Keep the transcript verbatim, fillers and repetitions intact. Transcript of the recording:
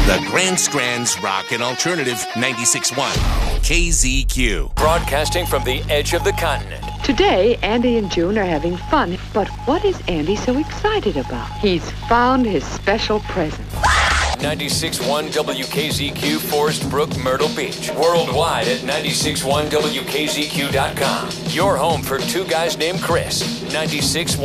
The Grand Strand's Rock and Alternative ninety-six point one K Z Q. Broadcasting from the edge of the continent. Today, Andy and June are having fun, but what is Andy so excited about? He's found his special present. ninety-six point one W K Z Q, Forest Brook, Myrtle Beach. Worldwide at ninety-six point one W K Z Q dot com. Your home for two guys named Chris. ninety-six point one